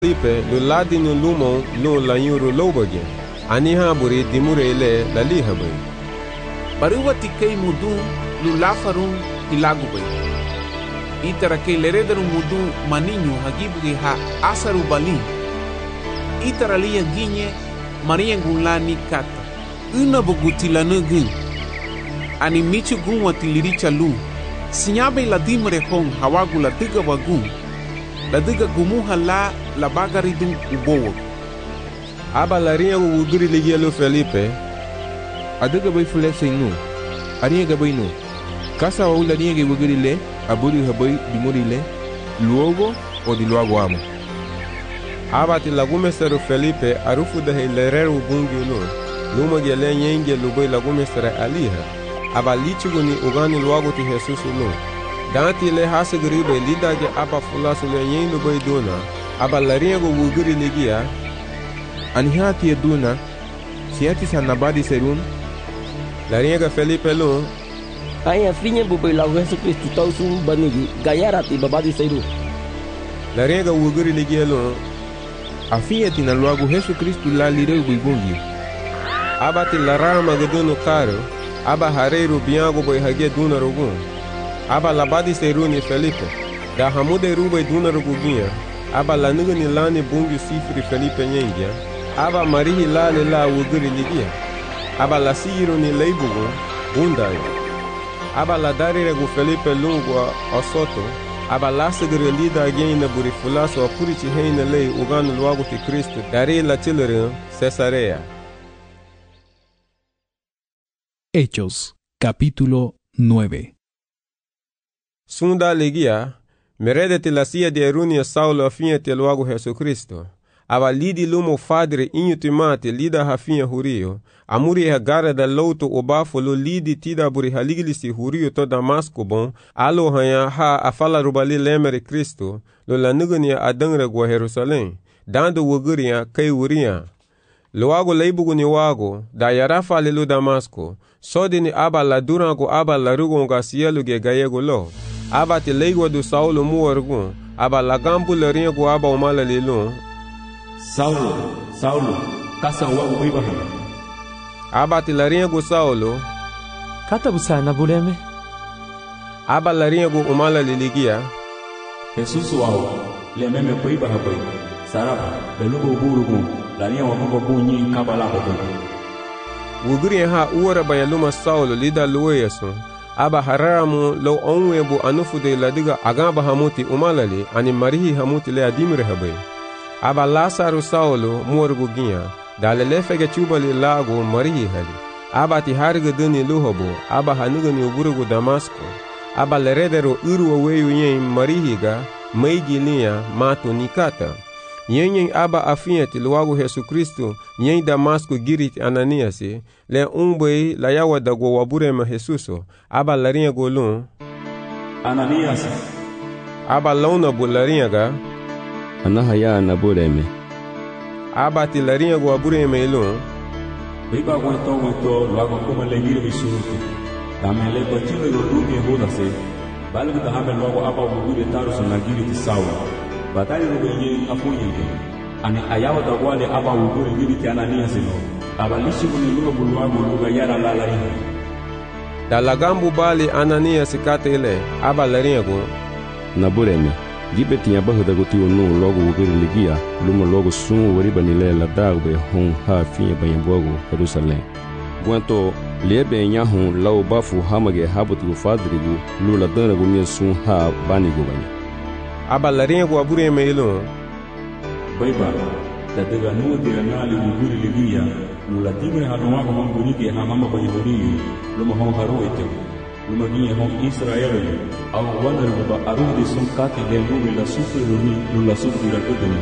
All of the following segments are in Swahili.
Felipe lo ladi no lumon lo la yuro lobage ani haburi dimurele la lihabay baruwa tikay mudu lu lafarun ilagubay itara kay lerederu mudu maninyo hagibugi ha asaru bali itara liya ginye mariya gunlani kata una bugutila nugin ani michu gunwa tiliricha lu sinyabe la dimre hong hawagu la diga wagun la diga gumuha la bagaridun ubowo aba la rinha uguri ligelo Felipe adiga bay fule sinu ariya gabay no kasa wa ula rinha uguri le aburi habay dimuri le luogo o di luogo amo aba ti lagumesero Felipe arufu da hilereru bungi no luma gele nyenge luboy lagumesera aliha aba lichuguni ugani luogo ti Jesus no danti le hasegribe lidage aba fulasu le nyen luboy dona aba la rinha uguri ligia anihati eduna siati sanabadi serun la rinha Felipe lo aya finye bubai la Jesus Kristo tausun banigi gayarati babadi seru la rinha uguri ligia lo afiati na luago Jesus Kristo la lireu buibungi aba ti la rama gedono caro aba hareiro biango boy hage duna rogun aba labadi seru ni Felipe da hamude rubay duna roguginha aba la nugani lani bungi sifri Felipe nyengia aba marihi lale la uguri ligia aba la siro ni leibugo bundai aba la darire gu Felipe lungo osoto aba la segre lida agena buri fulaso apurici heina lei ugano luago ti Cristo dari la chilere Cesarea. Hechos, capítulo 9. Sunda ligia meredete la sia de erunia Saulo afinhete luago Jesucristo aba lidi lumo fadre inhutimate lida hafinha hurio amuri hagara da louto obafo lo lidi tida buri haligilisi hurio to Damasco bon alo hanya ha afala rubali lemere Cristo lo la nugania adangre gwa Jerusalém dando wuguria kai wuria loago leibugu ni wago da yarafa lelo Damasco sodini aba la durango aba la rugonga sielu ge gayego lo aba te leigo do Saulo muorgun aba la gambu le ringo aba umala lelo Saulo, kasa wago Ibrahim. Aba ti la ringo Saulo kata busana buleme aba la ringo umala liligia Jesus wao le meme po Ibrahim saraba belugo burugun la ringo wago bunyi kabala hodo wuguri ha uwara bayaluma Saulo lida luweyeso aba haramu lo onwebu anufude ladiga agaba hamuti umalali ani marihi hamuti le adimire habe aba Lazaro Saulo morguginha dalele fege chubali lago marihi hali aba ti harga duni luhobo aba hanugani uburugu Damasco aba leredero uru weyu yen marihiga meigilinha mato nikata yen aba afinhete luago Jesucristo yen Damasco girit Ananiasi le umbei la yawa dago waburema Jesuso aba larinha golun Ananias aba launa bularinha ga anahaya na bureme aba ti larinha go waburema ilun Biba wento luago como le giro bisuruti damele bachilo lo rumi hoda se balgu da hame luago aba wugure taruso na giri ti Saulo batali lo yenye afunyenge ani ayawa da wale aba wugure giri ti Ananias no aba lishi kuni lugo luago luga yara la rinha da lagambu bali Ananias katele aba larinha go na bureme gibe tinha barro da gotio no logo uguri ligia luma logo sum wariba nile la dagbe hon ha finha banhambogo Jerusalém guanto lebe nya hon lau bafu hamage habutu fadrigu lula dana go mia sum ha banigo bani aba larinha go abure meilo baiba da daga no dira nali uguri ligia lula timre hanwa go manguni ke hamama banhamuri luma hon haro ete luma ginha hon Israel au wana ruba arudi sun kati le lumi la sufri lula sufri la kudeni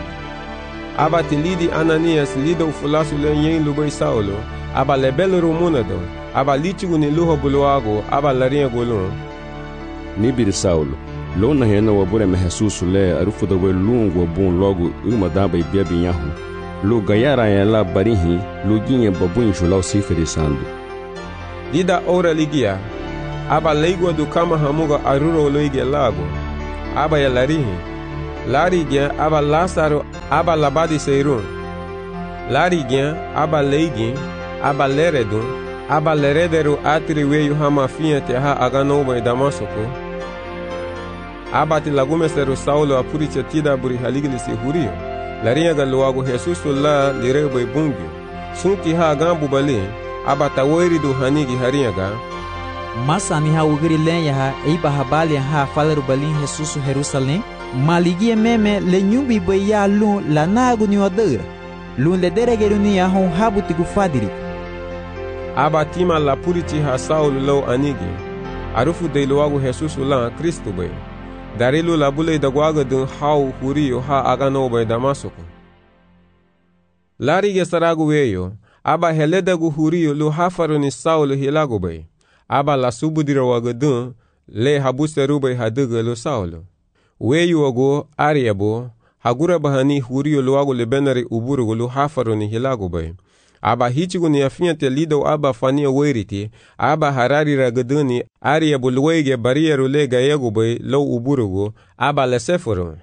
aba ti lidi Ananias lido ufulasu le yen lubai Saulo aba lebelo rumunado aba lichigu ni luho buluago aba larinha golun nibir Saulo lona hena wabure me Jesus le arufu da welungo bon logo uma daba e bebe nyahu lo gayara ya la barihi lo ginha babun julau sifri sandu lida ora ligia aba leigo do kama hamuga aruro loige lago aba ya larihi lari dia aba Lazaro aba labadi seirun. Larigien, aba leigin, aba leredun, aba lerederu atri weyu hama fiente ha aganoba Damasco. Aba ti lagumeseru Saulo apuricha tida buri haligilisi hurio. Larinha galuago Jesus la lirebo bungi. Sunti ha gambu bali, aba tawoiri du hanigi harinha. Masa ni ha ugiri lenha ha eiba habali ha falaru balin Jesus Jerusalém. Maligia meme le nyumbi baya lun la nagu ni odera. Lun le deregeru ni ya hon habuti gufadiri. Aba tima la purichi ha Saulo lo anigi. Arufu de luago Jesus la Cristo bay. Darilu la bule da guaga dun hau hurio ha aganoba Damasco. Larige saragu weyo, aba heledagu hurio lu hafaru ni Saulo hilago bay. Aba la subudira waga dun le habuseru bay haduga lu Saulo. Weyu ogo ariabo, hagura bahani hurio luago le benari uburugu lu hafaru ni hilago bay. Aba hichigu ni afiante lido aba fania weriti, aba harari ragaduni, ariabo luege barieru le gayegu bay lo uburugu, aba le sefuru.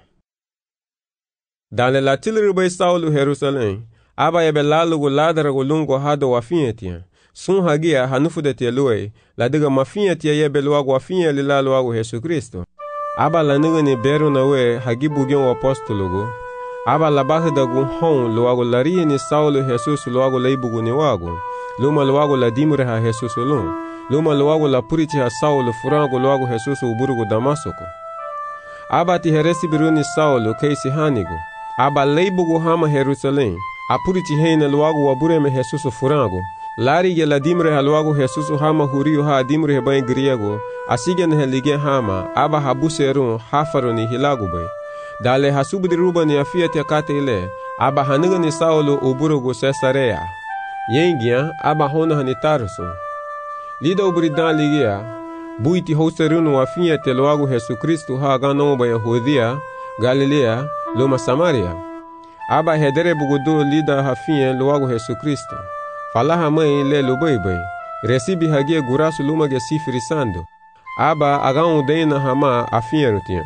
Dan le latilru bay Saulo Jerusalém, aba ebe lalugu ladaragu lungo hado wafientia. Sun hagia hanufu de telue, la diga mafientia yebe luagu wafien lila luagu Jesu Cristo. Aba la niga ni beru na we hagibu gion apostologu. Aba la base da gun hon luago larie ni Saulo Jesus luago leibugu ni wago. Luma luago la dimure ha Jesus lun. Luma luago la purichi ha Saulo furango luago Jesus uburugu Damasco. Aba ti heresi biru ni Saulo keisi hanigo. Aba leibugu hama Jerusalém. A purichi heina luago wabureme Jesus furango. Lari ge la dimre ha luago Jesus hama hurio ha dimre he bain griego. Asigen he lige hama. Aba habuserun hafaru ni hilago bay. Dale hasubudi ruba ni afiat yakate ile, aba haniga ni Saulo uburugu Cesarea. Yengia, aba hona hani Tarso. Lida uburidan ligia, buiti hoserunu afiat luagu Jesu Cristo ha ganoba Yahudia, Galilea, luma Samaria. Aba hedere bugudu lida hafien luagu Jesu Cristo. Falaha mãe le lubaibai, recibi hagia gurasu luma ge sifrisando. Aba agan udena hama afien rutian.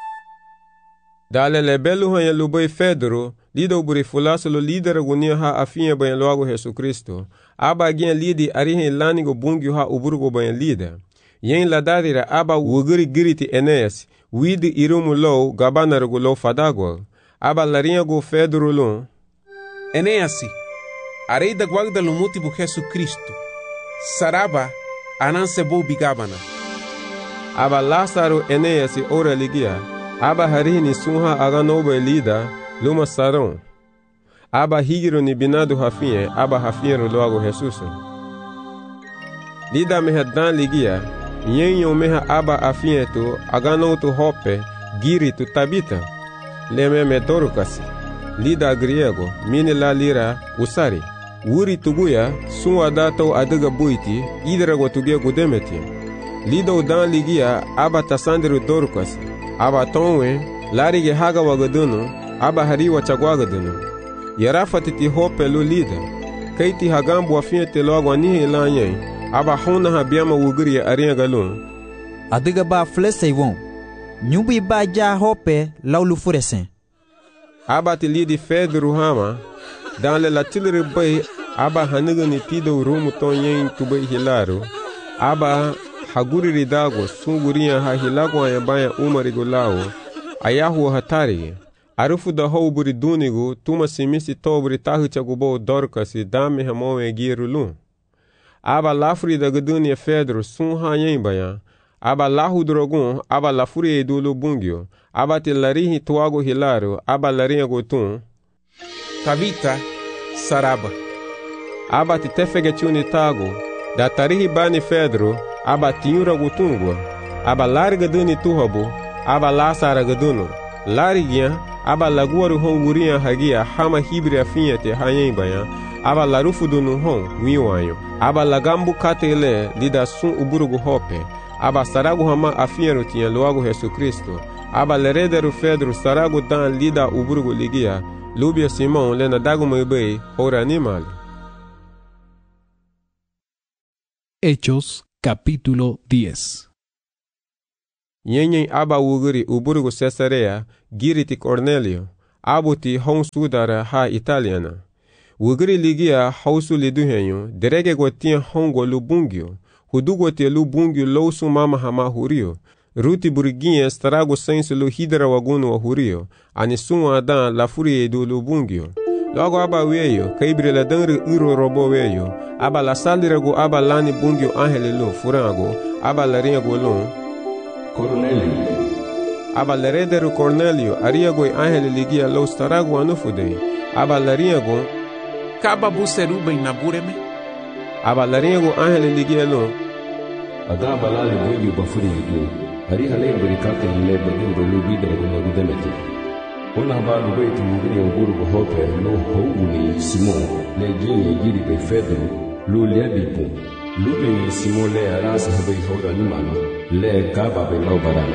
Dale le belu hanya lubai Fedro, lida uburi fulaso lo lidera gunia ha afinha banha logo Jesus Cristo. Aba agien lidi arihe lanigo bungi ha uburgo banha lida. Yen ladadira aba uguri giriti Eneas, widi irumu lo gabanarugo lo fadagwa. Aba larinha go Fedro lo. Eneasi, arei da guagda lumuti bu Jesus Cristo. Saraba, ananse bo bigabana. Aba Lázaro Eneasi ora ligia. Aba harini sunha aganoba lida, luma saron. Aba higiro ni binado hafien, aba hafiero logo Jesus. Lida meha dan ligia, yenyo meha aba afieto, agano tu hope, giri tu tabita. Leme me dorukasi. Lida griego, mini la lira, usari. Wuri tuguya, sunwa dato adiga buiti, idra gotugia gudemeti. Lida udan ligia, aba tasandiru dorukasi. Aba tonwe, larige haga wagadunu, aba hariwa chagwagadunu. Yarafatiti hope lu lida. Kaiti hagambu wafiente logo anihe lanyen, aba hona habiama wugiri ya arinha galun. Adiga ba flesei won. Nyubi ba ja hope laulu furesen. Aba ti lidi Fedro hama, dan le latilere bay, aba haniga ni tido rumu tonyen tubay hilaro. Aba haguri ridago sungurinha ha hilago ayabaya umarigo lao ayahu hatari arufu da ho buri dunigo tuma simisi tobri tahu chagubo dorkasi dame hamoe girulu aba lafri da gudunia Fedro sun ha yembaya aba lahu drogun aba lafuri edulu bungio aba tilarihi tuago hilaro aba larinha gotun Tabita, Saraba. Aba titefege chuni tago da tarihi bani Fedro aba tiura gutungwa, aba larga duni tuhabu, aba lasara gaduno, larigia, aba laguaru hon guria hagia hama hibri afinhete hayen baya, aba larufu dunu hon wiwanyo, aba lagambu katele lida sun uburugu hope, aba saragu hama afinhero tinha logo Jesus Cristo, aba lerederu Fedro saragu dan lida uburugu ligia, lubia Simão lena dagu mebei, ora animal. Hechos capítulo 10. Yenyen aba wuguri uburugu Cesarea, giriti Cornelio. abuti hon sudara ha italiana. Wugri ligia hausu liduhenyo, derege gotia hongo lubungyo, hudugote lubungyo lousu mama hama hurio, ruti burginye starago sensu lu hidra wagunu wa hurio, anisunwa adan la furie du lubungyo. Logo aba weyo, kaibre la danri uro robo weyo, aba la salirego aba lani bungyo angele lu furango, aba la riego lu Cornelio. Aba la rederu Cornelio, ariego angele ligia lo starago anufude, aba la riego Kaba buseru bem nabureme. aba la riego angele ligia lu Ada balale bungyo bafuri yidu. Hari hale berikate le bagindo lu bidra guna gudemete. Ona ba lu beitu mugini nguru bohope lo houni Simon le gini giri be Pedro lu le bipu. Lu be Simon le arasa habe hora ni mano le kaba be lo barana.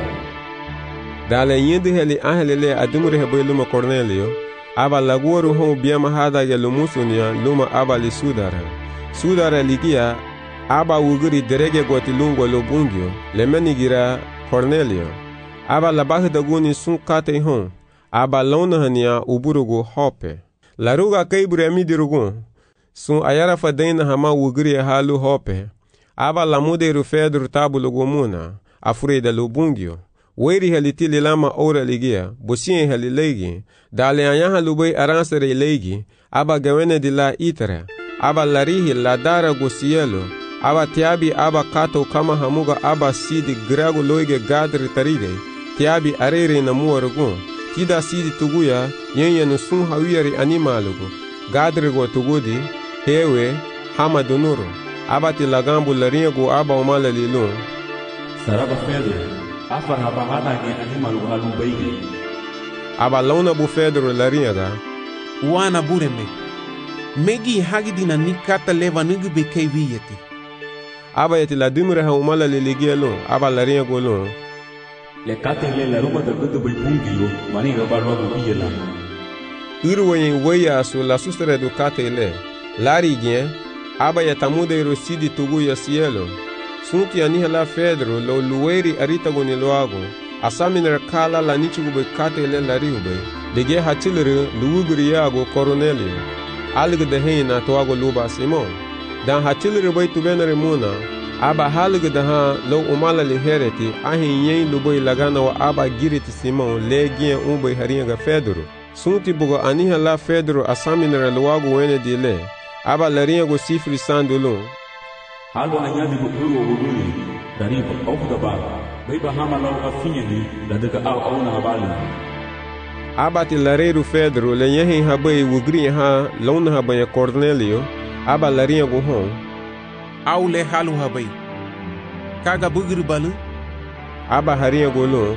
dale yindi heli angele le adumure habe luma Cornelio, aba la guoru hon biama hada ya lumusunia luma aba li sudara. Sudara ligia aba wuguri derege goti lungo lo bungyo le menigira Cornelio. Aba la bahda guni sun kate hon. Aba lona hania uburugu hope. La ruga kaibure amidirugu. Sun ayara fadena hama wuguri halu hope. Aba la muderu fedru tabulugu muna. Afurida lo bungyo. Weri halitili lama ora ligia. Busien halilegi. Dale anyaha lubay aransere legi. Aba gawene di la itara. Aba larihi la dara gusielo. Aba tiabi aba kato kama hamuga aba sidi grago loige gadri tarige. Tiabi arere na muarugu. Tida sidi tuguya yenye nusun hawiyari animalugu. Gadri go tugudi. Hewe hama dunuru. Aba tilagambu laringo aba umala lilun. Saraba Pedro. Afar haba hada ge animalugu halu baigi. Aba launa bu Pedro laringa. Wana bureme. Megi hagidina nikata leva nugu be keviyeti. Aba yeti la dumure ha umala liligia lu. Aba laringo lu. Le kate le la ruma da gudu bai bungilo mani ga barwa bu biyela. Irwayin waya su la sustere du kate le. Lari gen. Aba yatamude rosidi tugu ya cielo. Sunti anihela Pedro lo luweri arita goni loago. Asaminer kala la nichugu be kate le lariube. Lige hachilere luuguri yago Cornelio. Alg de heina toago luba Simon. Dan hachilere bay tubenere muna. Aba halg de ha lo umala li hereti. Ahin yen lubay lagana wa aba giriti Simon le gien umbay haringa Pedro. Sunti bugo anihela Pedro asaminer loago wene di le. Aba laringo sifri sandulun. Halu anyadi bu uru wuguli. Dariba ofu da ba. Baiba hama lau afinye ni da daga au na habali. Aba ti lareru Pedro le yehin habay wugri ha launa habay Cornelio. Aba laringo hon. Au le halu habay. Kaga bugri balu. Aba haringo lu.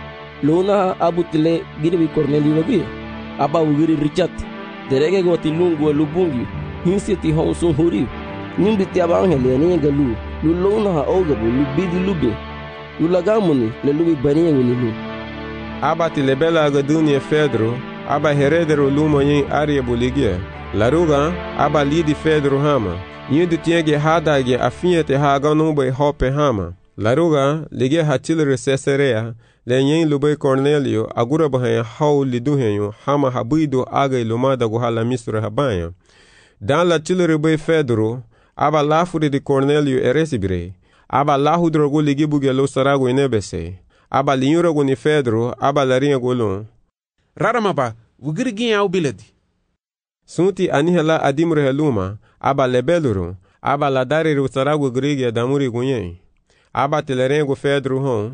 Luna abutile giribi Cornelio wagi. Aba wugiri Richard. Derege goti lungu lubungi. Hinsi ti honso huri. Nimbi ti abangele ni galu. Lu luna ha ogabu lu bidi lubi. Lu lagamuni le lubi baniya ngini lu. Aba ti lebela agadunie Pedro. Aba heredero lumo yin aria buligia. Laruga aba lidi Pedro hama. Yindu tienge hadage afinhete haga numbe hope hama. Laruga lige hatilere Caesarea. Le yin lubay Cornelio agura bahan hau liduhenyo hama habido aga ilumada guhala misra habanya. Dan la tilere bay Pedro. Aba lafuri de Cornelio eresibire. Aba lahudrogo ligibuge lo sarago inebese. Aba linyurago ni Pedro. Aba larinha golon. Raramaba, wugirigin au biladi. Sunti anihela adimre heluma. Aba lebeluru. Aba la dariru sarago grigi damuri gunyen. Aba telerengo Pedro hon.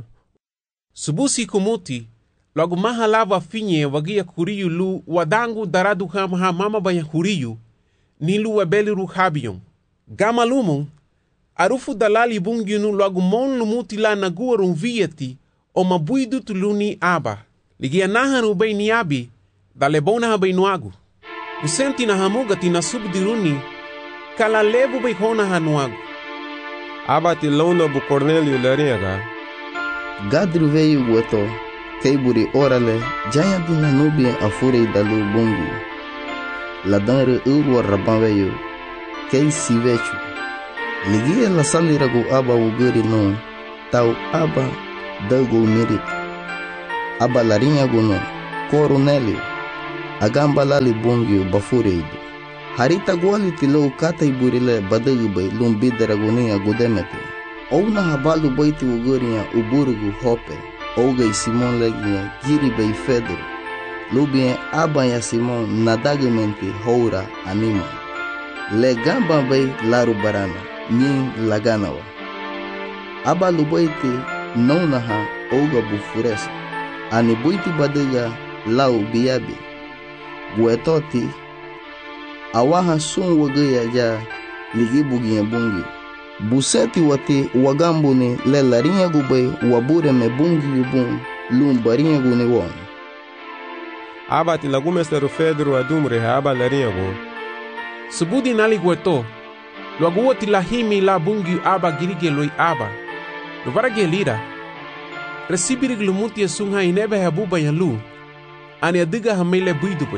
Subusi kumuti. Logo maha lava finye wagia kuriyu lu wadangu daradu hamha mama baya kuriyu. Nilu wabeliru habiyon. Gama lumon. Arufu dalali bungyunu logo mon lumuti la naguarun vieti. O mabuidu tuluni aba. Ligia nahan ubay ni abi. Dalebona habay nuagu. Usenti na hamugati na subdiruni. Kala lebu bay hona hanuagu. Aba ti lona bu Cornelio laringa. Gadru veio guato. Keiburi orale. Jaya dina nubi afure dalu bungi. Ladanre urwa raban veio. Kei sivechu. Ligia la salirago aba uguri no. Tau aba dago merit. Aba larinha gono. Cornelio. agamba lali bungi bafureidu. Harita gwali tilo kata iburile badagi bay lum bidaraguni agudemete. Ouna habalu baiti uguriya uburugu hope. Ougai Simon legia giri bay Pedro. Lubien abaya Simon nadagamente houra anima. Le gamba bay laru barana nyin laganawa. Abalu baiti nonaha ouga bufuresa. Ani buiti badiga lau biabi. Guetoti awaha sun wagaya ja ligi bugiya bungi. Buseti wati wagambuni le larinha gubay wabure me bungi yubun lum barinha guni won. Aba ti lagumesteru Pedro adumre aba larinha gu. Subudi nali gueto. Luaguo ti lahimi la bungi aba girige loi aba. Luvarage lira. Recibirig lumuti esunha inebe habuba yalu. Ani adiga hamele buidubay.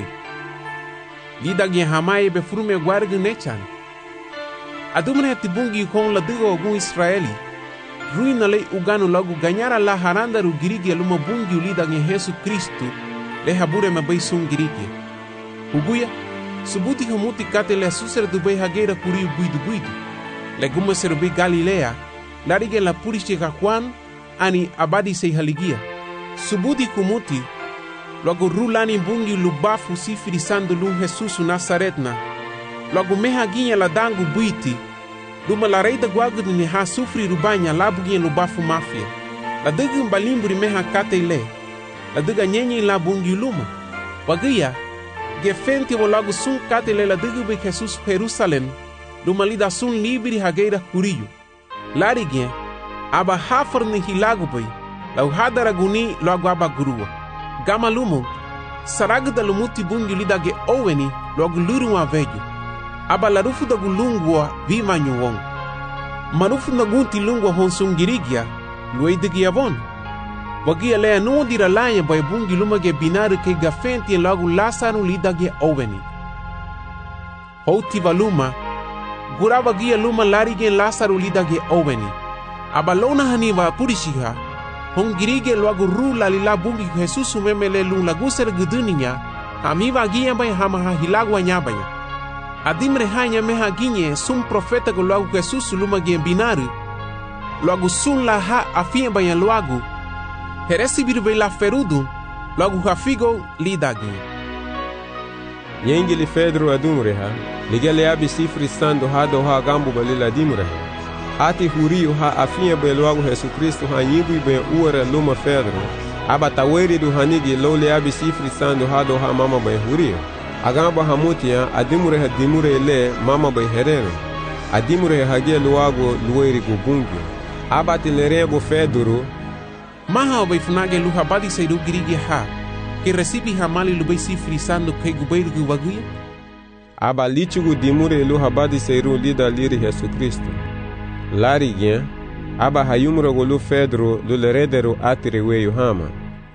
Lida gye hamaye be frume guargu nechan. Adumre tibungi kon la digo ogun Israeli. Ruina lei ugano logo ganhara la haranda ru girigi luma bungi ulida nge Yesu Kristo. Le habure me bai sun girigi. Uguya, subuti hamuti kate le suser du bai hageira kuriu buidu. Le guma serbi Galilea. Larige la purishi Juan ani abadi sei haligia. Subuti kumuti. Logo rulani bungi lubafu sifiri sandu lum Jesus Nazaretna. Logo meha ginha la dangu buiti. Duma la reida guagu ni ha sufri rubanya la buginha lubafu mafia. La degu mbalimburi meha kate ile. La dega nyenye la bungi luma. Wagia, gefenti wo logo sun kate ile la degu be Jesus Jerusalem. Duma lida sun libri hageira kuriyu. Larigien, aba hafar ni hilagu bay. La uhadara guni logo aba gurua. Gama lumo, saragda lumuti bungi lida ge oweni logo lurua veju. Aba larufu da gulungwa viva nyuwong. Marufu na gunti lungwa honsungirigia, luidigia von. Wagia lea nuo dira lanya bay bungi lumage binaru ke gafenti logo lasanu lida ge oweni. Houti valuma, gura wagia luma larige lasaru lida ge oweni. Aba lona haniva purishiha, hongirige logo rula lila bungi Jesus memele lung laguser guduninya, hamiva gia bay hamaha hilagwa nyabaya. Adimre hanya meha ginye sum profeta go logo Jesus luma gen binaru, logo sun la ha afia baya logo, heresi birbe la ferudun, logo hafigo lida gen. Nyengili Pedro adumre ha, ligele abi sifri sando hado ha gambu balila dimre ha. Ati huriu ha afia baya logo Jesus Kristo ha nyibu baya uara luma Pedro, aba taweri du hanigi lole abi sifri sando hado ha mama baya huriu. Agamba hamutia adimure hadimure le mama bay herero. Adimure hagia luago lueri gubungi. Abati lerego Pedro. Maha bay funage luha badi seidu girigi ha. Ke recibi hamali lubay sifri sando ke gubayru guwaguya. Aba lichugu dimure luha badi seiru lida liri Jesus Kristo. Lari gen. Aba hayumro golu Pedro luleredero atire weyu hama.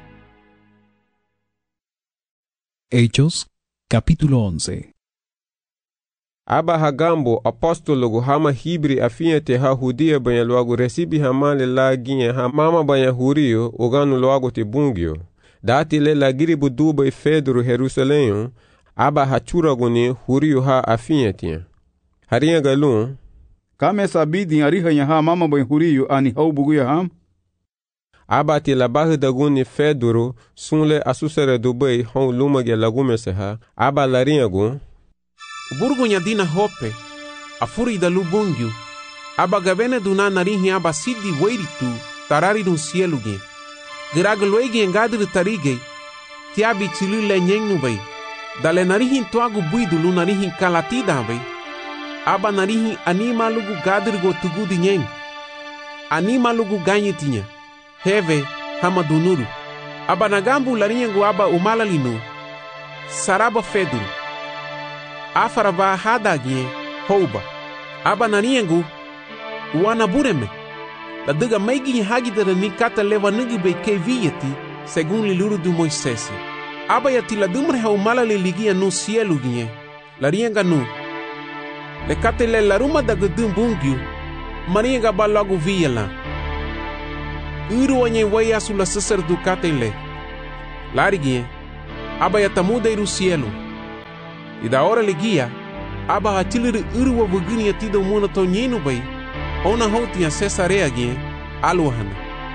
Hechos capítulo 11. Aba hagambo apostolo hama hibri afiente ha hudia banya luagu recibi hamale la ginye ha mama banya hurio oganu luagu te bungio. Dati le la giri buduba i Pedro Jerusalem aba hachura guni hurio ha afiente. Haria galun. Kame sabidi ariha ha mama banya hurio ani hau buguya ham. Abati la bahi daguni Pedro sunle asusere Dubai hon lumage lagume seha aba larinha gun. Burgo nyadina hope afuri da lubungyu aba gavene duna narihi aba sidi weiritu tarari no cielo gen. Gragloegi engadri tarige tiabi chilule nyengnu bay. Dale narihi tuagu buidu lu narihi kalatida bay. Aba narihi anima lugu gadri go tugudi nyeng. Anima lugu ganyetinya. Heve hama dunuru. Aba nagambu laringo aba umalalinu. Saraba Pedro. Afaraba hadagie houba. Aba naringo uana bureme. La diga meigi hagidara ni kata leva nigi be kevieti segun liluru du Moisés. Aba yati la dumre ha umalali ligia no cielo gie. Laringa nu. Le kate le laruma da gudum bungyu. Maringa ba logo viela. Uru onye waya sula sacerdo katele. Larigien. aba yatamuda iru cielo. E da hora legia, aba hatiliri irwa vugini yatida umuna to nyenu bai, ona houti ya Cesarea gien, aluahana.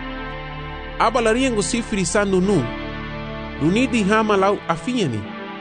Aba lariengo sifiri sandu nunidi hama lau afiani.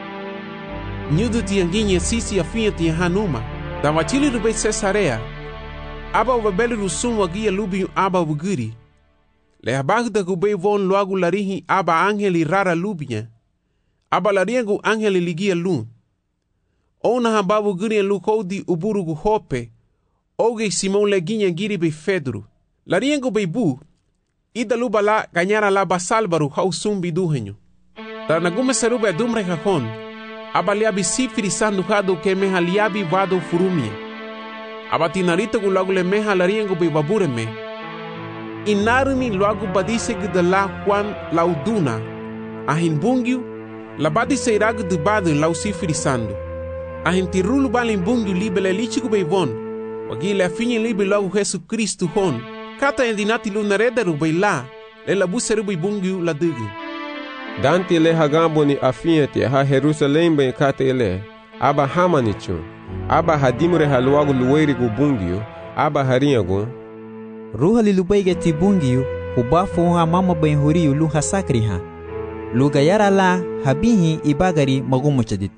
Nyudu tianginye sisi afinya tiahanuma, da watiliri bai Cesarea, aba wabeli rusum wagia lubi aba wugiri. Le abagda gubei von loagu larihi aba angeli rara lubia. Aba lariengo angeli ligia lu. Ona habavu giri lu kodi uburugu hope. Oge Simon leginha giri be Fedro. Lariengo be bu. Ida luba la ganyara la basalbaru hau sumbi duhenyo. Tarnagume serube dumre kakon. Aba liabi sifiri sanduhado ke meha liabi vado furumia. Aba tinarito gulagu le meha lariengo be babureme. Inarumi loagu badise gdala Juan lauduna. Ahin bungiu. La badise iragu de badu lau sifiri sandu. Ahin tirulu balin bungiu libele lichigu be von. Wagile afinye libe logo Jesu Cristo hon. Kata endinati lunarederu bei la. Le la buseru bei bungiu la dugu. Dante le hagambo ni afinye ha Jerusalem bei kata ele. Aba hamanichu. Aba hadimure haluagu luweirigu bungiu. Aba harinyagu. Ruha lilubaige ti bungiu. Hubafu ha mama ben huriu lu hasakri ha. Lugayara la habihi ibagari magumu chaditi.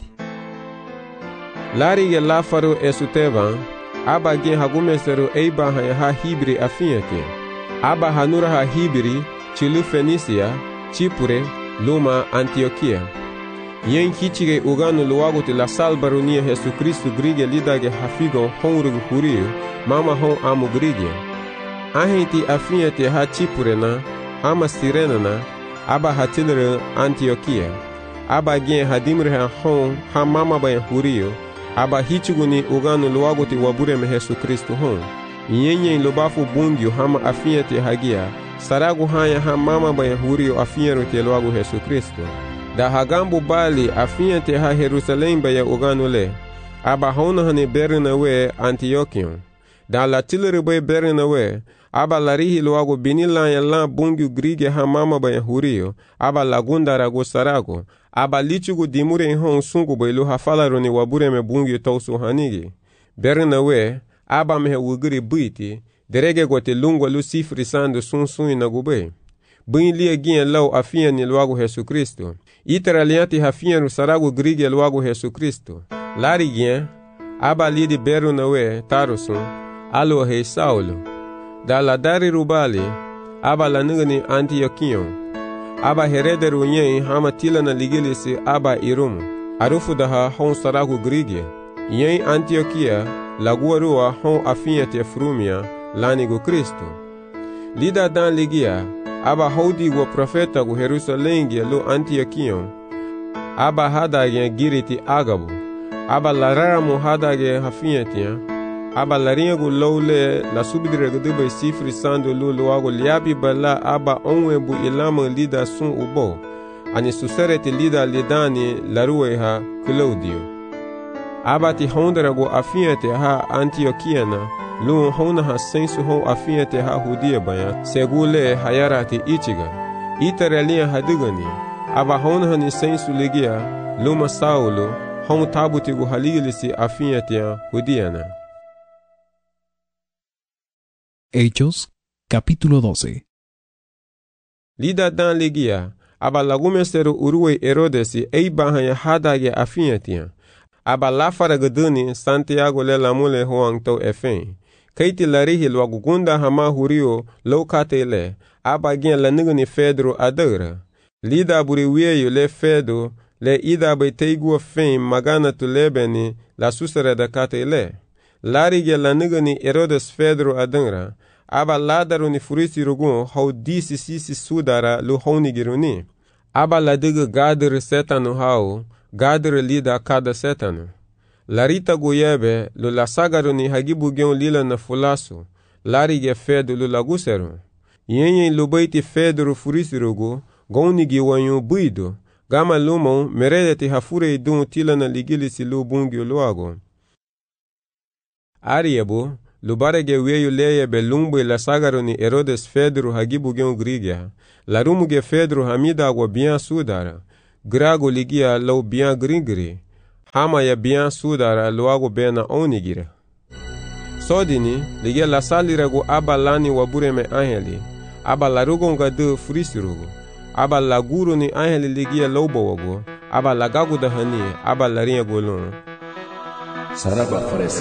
Lari ge lafaru esutevan. Aba gen hagumeseru eiba ha hibri afinyete. Aba hanura ha hibri, chilu Fenisia, Chipure, Luma, Antioquia. Yen kichige uganu luagu te la salbarunia Jesu Cristo grige lidage hafigon honrugu huriu, mama hon amu grige. Ahenti afinyete ha Chipure na, ama Sirena na, aba hatilere Antioquia. Aba gen hadimre ha hon ha mama bayan huriu, aba hichuguni uganu luagu te wabureme Jesu Cristo hon. Nyenye lobafu bungiu hama afinyete hagia, saragu hanya ha mama bayan huriu afinyero te luagu Jesu Cristo. Da hagambu bali afinyete ha Jerusalem bayan uganu le, aba hona hane berina we Antiochion. Da la tilere bay berina we, aba larihi luagu binila ya la bungiu grige ha mama bayan huriu, aba lagunda ragu saragu, aba lichugu dimure hon sungu bailu hafalaro ni wabureme bungiu tausu hanigi. Berina we, aba mehe wugiri buiti, derege gote lungwa lu sifri sandu sun inagube. Buin lia gien lau afian ni luagu Jesu Cristo. Itera lianti hafian rusaragu grige luagu Jesu Cristo. Lari gien, aba lidi beru na we, tarusun, alo hei Saulo. Da la dari rubali, aba la nugani Antiochion. Aba herederu nyen hama tila na ligilisi aba irumu. Arufu daha hon saragu grige. Nyen Antioquia, laguarua hon afinyete frumia, lanigu Cristo. Lida dan ligia, aba hodi wa profeta gu Jerusalengia lu Antiochion. Aba hadage giriti agabu. Aba lararamu hadage hafinyete. Aba laringu lowle la subidire gudube sifri sandu lu luagu liabi bala aba onwebu ilama lida sun ubo. Ani susereti lida lidani larueha Claudio. Aba ti honderagu afinyete ha Antiochiana, lu hona ha sensu hon afinyete ha hudia baya, segule hayarati ichiga. Itarelia hadigani, aba hona hani sensu ligia, luma Saulo, hon tabutigu haligilisi afinyete hudiana. Hechos, capítulo 12. Lida dan ligia, aba lagumeseru urue Herodesi eibahanya hadage afinyete. Aba lafara guduni Santiago le lamule hoang to efen. Kaiti larihi lwagugunda hama hurio lokate le. Aba gen la nigani Fedro adara. Lida buri wieyu le Fedo le ida bay teigua fen magana tu lebeni la susere da kate le. Lari ge la nigani Herodes Fedro adara. Aba ladaru ni furisi rugun hau disi sisi sudara lu honi giruni. Aba la diga gadir setanu hau. Gadre lida kada setanu. Larita goyebe lu la sagaru ni hagibu gen lila na fulasu. Lari ge Fedo lu laguseru. Yenye lubaiti Fedro furisirugu, goni giwanyu buido. Gama lumon meredeti hafure idun tila na ligilisi lu bungi luago. Ariebu, lubarege weyu leyebe lumbu la sagaru ni Herodes Fedro hagibu gen grigia. Larumu ge Fedro hamida agwa bien sudara. grago ligia lau bian gringri, hama ya bian sudara luago bena onigira. Sodini ligia la salirago aba lani wabureme angeli, aba larugonga de frisirugo, aba laguru ni angeli ligia laubawago, aba lagago da hani, aba larinha golon. Saraba farese.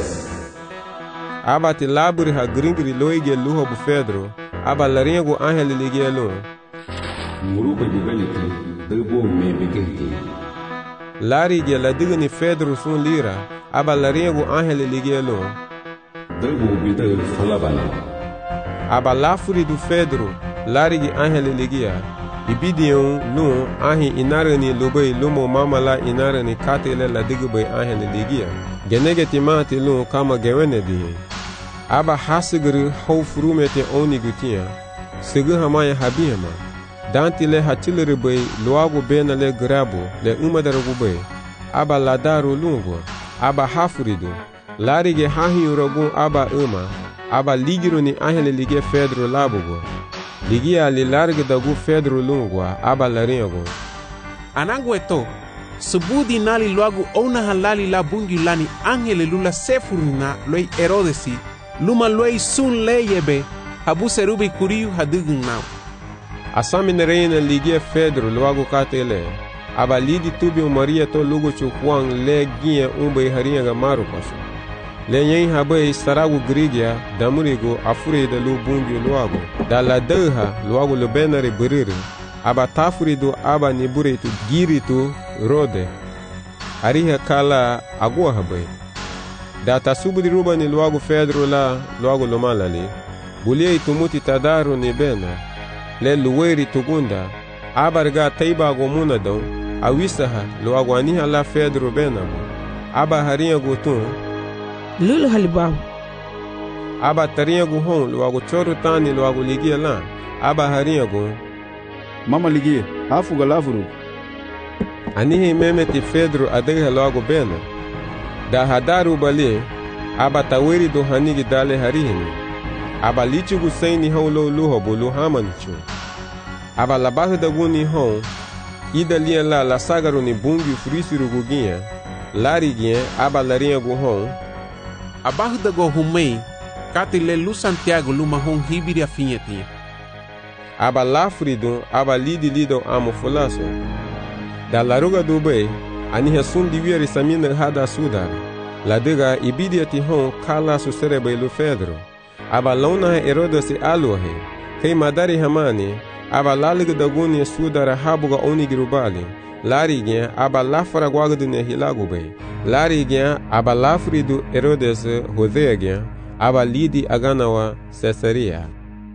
Aba te laburi ha gringri loige luha bu Pedro, aba larinha go angeli ligia lon. Muruba givelite, debo me begete. Lari ge la digni Pedro sun lira, aba larinha go angeli ligia lon. Debo bidel falabana. Aba lafuri do Pedro, lari ge angeli ligia. Ibidion lun ahi inarani lubai lumo mamala inarani katele la digbai angeli ligia. Genegeti mati lun kama gewene dihi. Aba hasigri hau furumete oni gutia. Sigu hamaya habihama. Danti le hatilere bai luago bena le grabo le umadaragu bai. Aba ladaru lungo. Aba hafuridu. Larige hahi uragun aba Aba ligiru ni angeli ligia Pedro labugo. Ligia li larga dagu Pedro lungwa aba laringo. Anangu eto, subudi nali luagu ona halali la bungi lani angele lula sefurina loi Herodesi, luma loi sun leyebe, habu serubi kuriu hadugun nau. Asamine reina ligia Pedro luagu katele, aba lidi tubi Maria to lugu chukwang le gie umbe haringa ga maru pasu. Le nyen habai saragu grigia damurigo afure da lu bungi luago da la deha luago lu benare buriri aba tafurido aba niburitu giritu rode ariha kala agua habai da tasubudi ruba ni luago Pedro la luago lu malali bulie tumuti tadaru ni bena le luweri tugunda abarga taiba gomuna don awisaha luago aniha la Pedro benamo aba harinha gutun lulu halibahu. Aba tarinha gu hon luago choro tani luago ligia la. Aba harinha gu mama ligia afu galavuru. Anihi memeti Pedro adegha luago bena. Da hadaru bali aba taweri do hanigi dale harihini. Aba lichu gu saini hon lo luho bulu hamanichu. Aba labahu da guni hon ida lia la sagaru ni bungi frisiru guginha. Lari ginha aba larinha gu hon. Abajo da go humei, katile lu Santiago luma hon hibiri afinheti. Aba lafridun, aba lido amo fulaso. Da laruga do bei, aniha sun divieri samina hada sudar. La diga ibidiati hon kala su serebe lu Pedro. Aba launa Herodes aluhe, kei madari hamani, aba laliga da guni sudara habuga onigirubali. Larigien aba lafara guagdune hilagu bei. Larigien aba lafridu Herodes Hoseagien aba lidi aganawa Caesarea.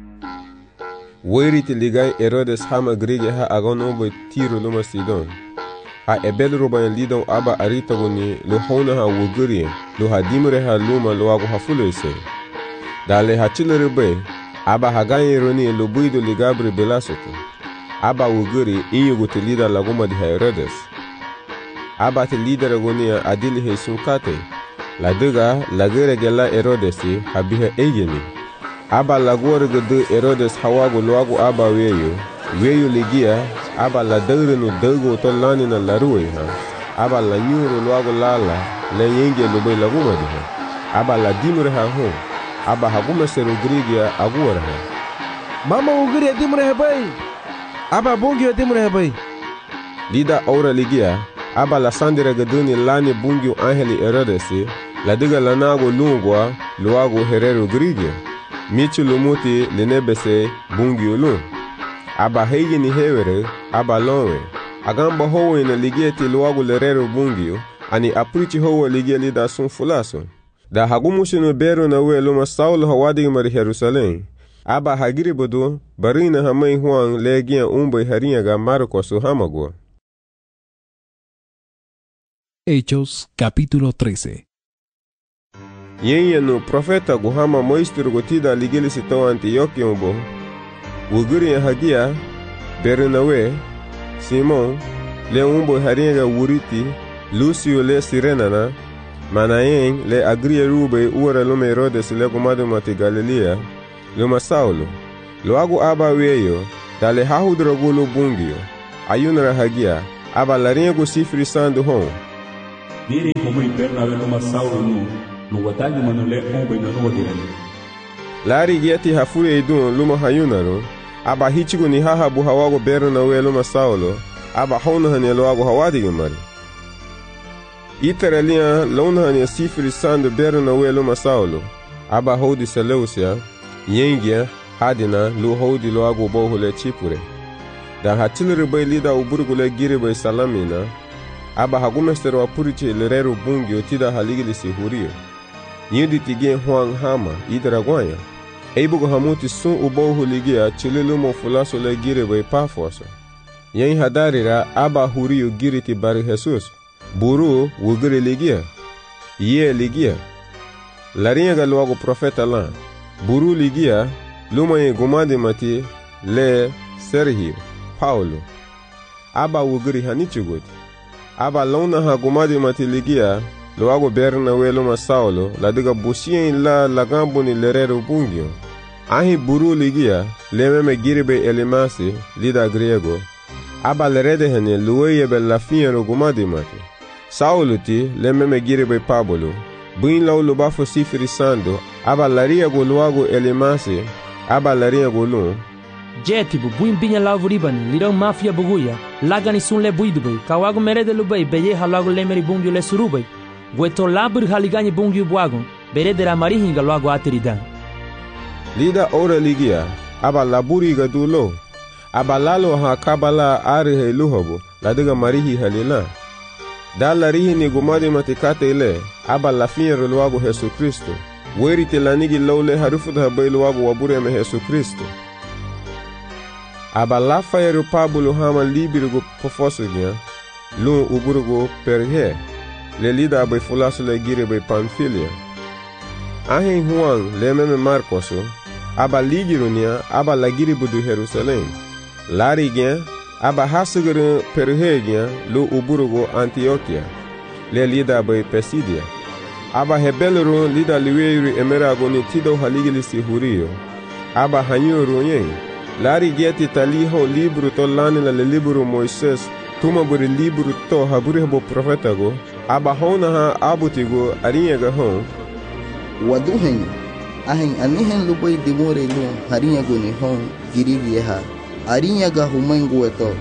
Weriti ligai Herodes hama grige ha aganobo Tiro luma Sidon. Ha ebelruba lidon aba aritaguni lu hona ha wugurien lu hadimre ha luma lu agu hafulese. Dale ha chilere bei aba haganyeroni lu buido ligabri belasoto. Aba wuguri inyugu te lida laguma di Herodes. Aba te lida ragonia adili hesun kate. La diga lagere gela Herodesi habiha egeni. Aba lagore gudu Herodes hawagu luagu aba weyo ligia aba la dagrenu dago to lani na laruwe ha. Aba la nyuru luagu lala la yenge lube laguma di ha. Aba la dimure ha hon. Aba haguma seru grigia aguara ha. Mama uguri dimure ha bay. Aba bungi wa dimure bai. Lida aura ligia, aba la sandira gaduni lani bungi angeli Herodesi, la diga lanago lungwa, luago herero grigia. Michu lumuti linebese bungi ulun. Aba heigi ni hewere, aba lonwe. Agamba howe na ligieti luago lerero bungi, ani aprichi howe ligia lida sun fulaso. Da hagumushinu beru na we luma Saulo hawadi mari Jerusalem. Aba hagiri bodo barina hamai huang legia umbai harinha ga Marcos hamagua. Hechos capítulo 13. Yenye no profeta guhama moistur gotida ligili sitao Antioquia umbo. Wuguri hagia Bernawe Simon le umbo harinha ga wuriti Lucio le Sirenana Manayen le agria rube ura lume Herodes le gumadu mati Galilea luma Saulo, luagu aba weyo, dale hahudrogulu bungio, ayunra hagia, aba larinha go Espírito Santo hon. Diri como Bernabé numa Saulo no watagi manole ombe na no dirani. Lari giati hafure idun luma hayunaro, aba hitigo ni haha bu hawago Bernabé luma Saulo, aba hona hanelo ago hawadi mari. Iteralia lona hania Espírito Santo Bernabé luma Saulo, aba hodi Seleucia, yengia hadina lu hodi lo ago bohule chipure. Dan hatilere bai lida uburgule gire bai salamina, aba hagumestero wa puriche lerero bungi otida haligili si hurio. Yindi tige huang hama idra gwanya. Eibugo hamuti sun ubohu ligia chililu mo fulaso le gire bai pafoso. Yen hadarira aba hurio gire ti bari Jesus. Buru wugire ligia. Ye ligia. Larinha galuago profeta lan. Buru ligia luma ye gumade mati le Sergio Paulo. Aba wugiri hanichugoti. Aba lona ha gumade mati ligia loago Bernabé luma Saulo la diga busien la lagambo ni lerero bungio. Ahi buru ligia lememe giribe elimasi lida griego. Aba lerede hene luweye be la fiero gumade mati. Saulo ti lememe giribe Pablo. Buin lau lubafo Espírito Santo aba laria go loago elimasi aba laria go lum. Jetibu buin binya lavuribani lirão mafia buguya lagani sun le buidubei kawago merede lubei beye halago lemeri bungio le surubei gueto labur haligani bungio buagon beredera marihinga loago ateridan. Lida ora ligia aba laburi ga dulo aba lalo ha kabala ari he luhobo ladiga marihi halila. Da larihi ni gumadi matikate ile aba lafinero loago Jesu Cristo weri te lanigi lole harufuda habai loago wabure me Jesu Cristo. Aba lafayeru Pablo hama libirugo pofosugia lun uburugo perhe le lida abai fulasu le gire bai Pamfilia. Ahin Juan le meme Marcoso aba ligirunia aba la gire budu Jerusalem. Lari gia aba hasugiru perhe gia lu uburugo Antioquia le lida abai Pesidia. Aba hebeluru lida liweru emerago ni tido haligilisi hurio. Aba hanyuru yen. Lari gieti taliho libro to lanila le libro Moises tuma buri libro to haburi habo profeta go aba hona ha abutigo arinha ga hon waduhen ahen anihen lubai dimore lu harinha go ni hon girigi ha arinha ga humango eto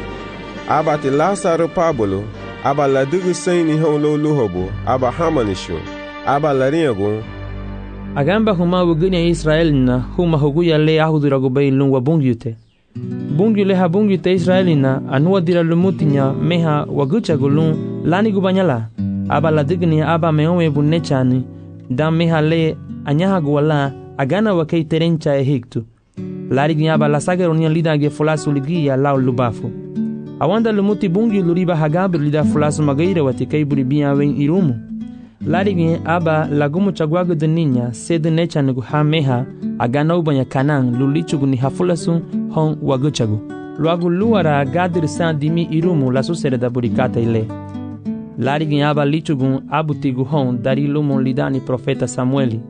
aba te Lazaro Pablo aba ladugu saini hon lo luhobo aba hamanisho aba larinha go agamba huma wuganya Israel na huma huguya le ahudurago bay lungwa bungyute bungyule ha bungyute Israel na anwa dira lumutinya meha wagucha gulun lani gubanyala aba ladigni aba meowe bunechani da meha le anyaha gwala agana wakei terencha ehiktu larignya aba la sagaronia lida ge fulasu ligia la lubafu awanda lumuti bungyu luriba hagabir lida fulasu magaira watikai buribia wen irumu larigin aba lagumu chagwago de niña sede nechanugu ha meha agana ubanya kanan lulichugu ni hafulasun hon waguchagu luagu luara gadir san dimi irumu la susere da burikata ile larigin aba lichugu abutigu hon dari lumun lidani profeta Samueli